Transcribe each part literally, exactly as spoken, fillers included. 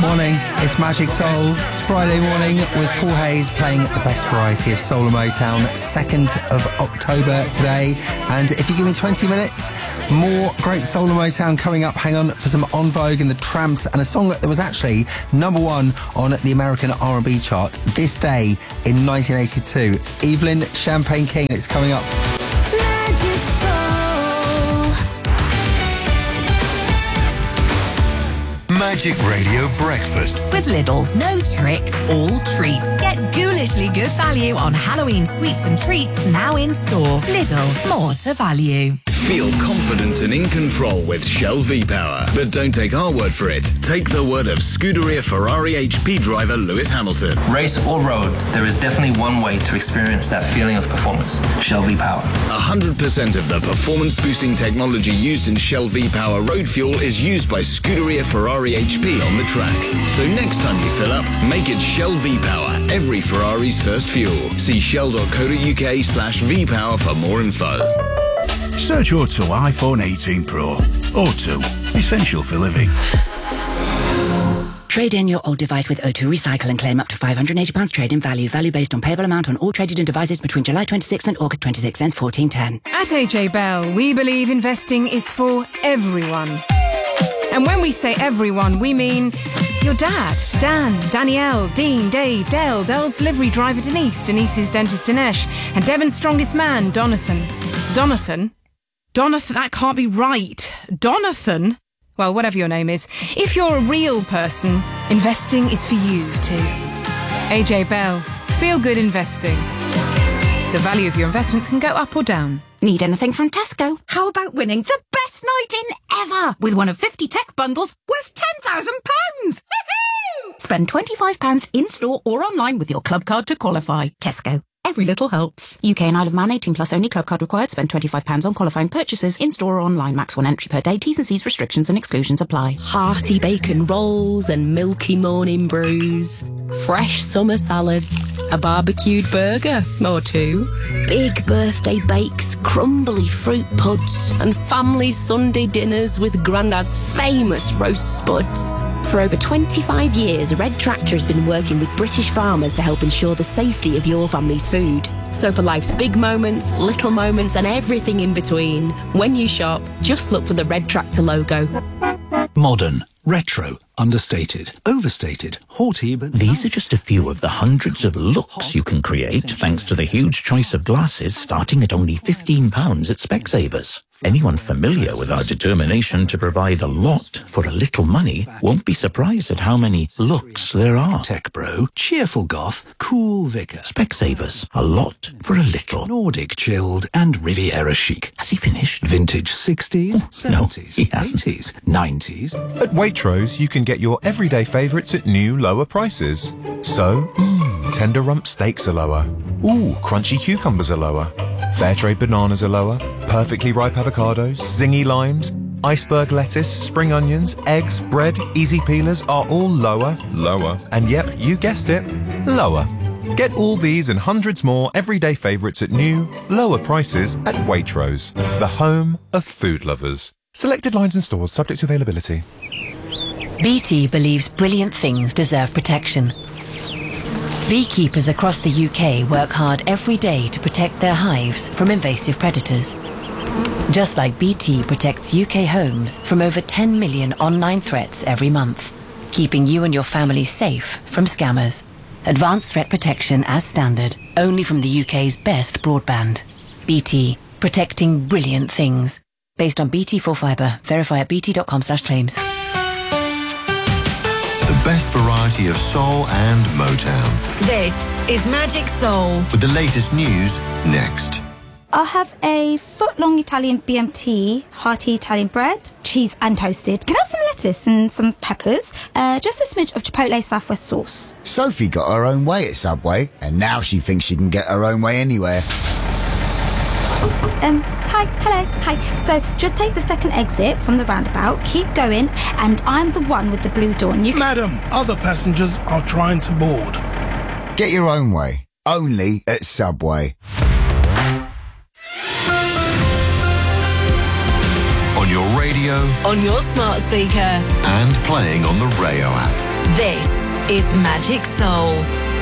Morning, it's Magic Soul. It's Friday morning with Paul Hayes playing the best variety of soul and Motown, second of October today. And if you give me twenty minutes, more great soul and Motown coming up. Hang on for some En Vogue and the Tramps and a song that was actually number one on the American R and B chart this day in nineteen eighty-two. It's Evelyn Champagne King. It's coming up. Magic Soul. Magic Radio Breakfast with Lidl. No tricks, all treats. Get ghoulishly good value on Halloween sweets and treats now in store. Lidl, more to value. Feel confident and in control with Shell V-Power. But don't take our word for it. Take the word of Scuderia Ferrari H P driver Lewis Hamilton. Race or road, there is definitely one way to experience that feeling of performance. Shell V-Power. one hundred percent of the performance-boosting technology used in Shell V-Power road fuel is used by Scuderia Ferrari H P on the track. So next time you fill up, make it Shell V-Power, every Ferrari's first fuel. See shell.co.uk slash V-Power for more info. Search O two iPhone eighteen Pro. O two, essential for living. Trade in your old device with O two Recycle and claim up to five hundred eighty pounds trade-in value. Value based on payable amount on all traded-in devices between July twenty-sixth and August twenty-sixth, ends fourteen ten. At A J Bell, we believe investing is for everyone. And when we say everyone, we mean your dad, Dan, Danielle, Dean, Dave, Dale, Dell's delivery driver Denise, Denise's dentist Dinesh, and Devon's strongest man, Donathan. Donathan? Donathan, that can't be right. Donathan? Well, whatever your name is. If you're a real person, investing is for you too. A J Bell, feel good investing. The value of your investments can go up or down. Need anything from Tesco? How about winning the best night in ever with one of fifty tech bundles worth ten thousand pounds? Spend twenty-five pounds in-store or online with your club card to qualify. Tesco. Every little helps. U K and Isle of Man, eighteen plus only. Club card required. Spend twenty-five pounds on qualifying purchases in-store or online. Max one entry per day. T's and C's restrictions and exclusions apply. Hearty bacon rolls and milky morning brews. Fresh summer salads. A barbecued burger or two. Big birthday bakes, crumbly fruit puds, and family Sunday dinners with Grandad's famous roast spuds. For over twenty-five years, Red Tractor has been working with British farmers to help ensure the safety of your family's food. So for life's big moments, little moments, and everything in between, when you shop, just look for the Red Tractor logo. Modern, retro, understated, overstated, haughty, but... These are just a few of the hundreds of looks you can create thanks to the huge choice of glasses starting at only fifteen pounds at Specsavers. Anyone familiar with our determination to provide a lot for a little money won't be surprised at how many looks there are. Tech bro, cheerful goth, cool vicar. Specsavers, a lot for a little. Nordic chilled and Riviera chic. Has he finished? Vintage sixties, oh, seventies, no, he hasn't. eighties, nineties. At Waitrose, you can get your everyday favourites at new, lower prices. So, mm, tender rump steaks are lower. Ooh, crunchy cucumbers are lower. Fairtrade bananas are lower. Perfectly ripe avocados, zingy limes, iceberg lettuce, spring onions, eggs, bread, easy peelers are all lower. Lower. And yep, you guessed it, lower. Get all these and hundreds more everyday favourites at new, lower prices at Waitrose, the home of food lovers. Selected lines and stores subject to availability. B T believes brilliant things deserve protection. Beekeepers across the U K work hard every day to protect their hives from invasive predators. Just like B T protects U K homes from over ten million online threats every month, keeping you and your family safe from scammers. Advanced threat protection as standard, only from the U K's best broadband. B T, protecting brilliant things. Based on B T four Fibre. Verify at bt.com slash claims. The best variety of soul and Motown. This is Magic Soul. With the latest news next. I'll have a foot-long Italian B M T, hearty Italian bread, cheese and toasted. Can I have some lettuce and some peppers? Uh, just a smidge of Chipotle Southwest sauce. Sophie got her own way at Subway, and now she thinks she can get her own way anywhere. Um, hi, hello, hi. So just take the second exit from the roundabout, keep going, and I'm the one with the blue door. And you... Madam, other passengers are trying to board. Get your own way, only at Subway. On your radio, on your smart speaker, and playing on the Rayo app. This is Magic Soul.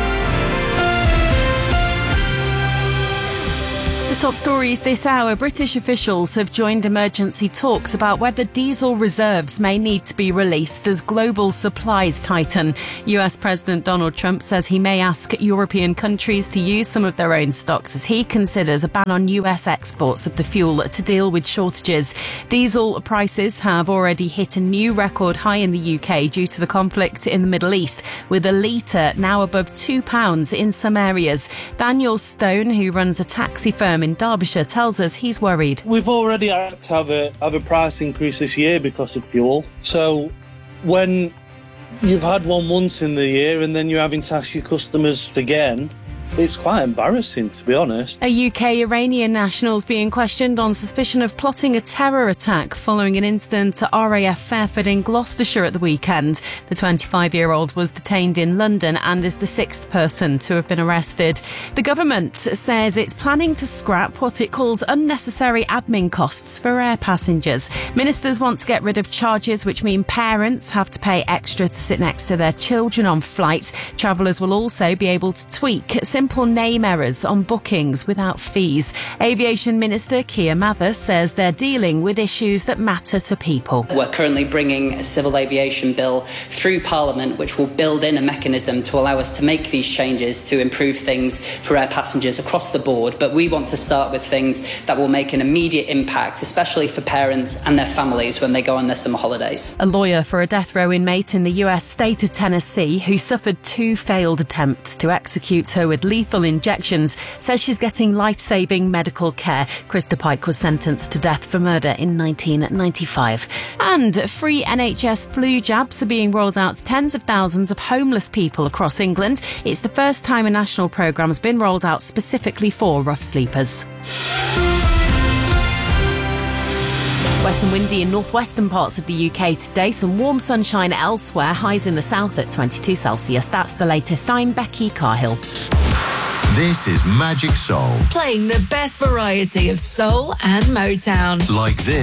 The top stories this hour. British officials have joined emergency talks about whether diesel reserves may need to be released as global supplies tighten. U S President Donald Trump says he may ask European countries to use some of their own stocks as he considers a ban on U S exports of the fuel to deal with shortages. Diesel prices have already hit a new record high in the U K due to the conflict in the Middle East, with a litre now above two pounds in some areas. Daniel Stone, who runs a taxi firm in Derbyshire, tells us he's worried. We've already had to have a, have a price increase this year because of fuel. So when you've had one once in the year and then you're having to ask your customers again, it's quite embarrassing, to be honest. A U K Iranian national is being questioned on suspicion of plotting a terror attack following an incident at R A F Fairford in Gloucestershire at the weekend. The twenty-five-year-old was detained in London and is the sixth person to have been arrested. The government says it's planning to scrap what it calls unnecessary admin costs for air passengers. Ministers want to get rid of charges which mean parents have to pay extra to sit next to their children on flights. Travellers will also be able to tweak simple name errors on bookings without fees. Aviation Minister Keir Mather says they're dealing with issues that matter to people. We're currently bringing a civil aviation bill through Parliament which will build in a mechanism to allow us to make these changes to improve things for air passengers across the board. But we want to start with things that will make an immediate impact, especially for parents and their families when they go on their summer holidays. A lawyer for a death row inmate in the U S state of Tennessee who suffered two failed attempts to execute her with lethal injections says she's getting life-saving medical care. Krista Pike was sentenced to death for murder in nineteen ninety-five. And free N H S flu jabs are being rolled out to tens of thousands of homeless people across England. It's the first time a national programme has been rolled out specifically for rough sleepers. Wet and windy in northwestern parts of the U K today. Some warm sunshine elsewhere. Highs in the south at twenty-two Celsius. That's the latest. I'm Becky Carhill. This is Magic Soul. Playing the best variety of soul and Motown. Like this.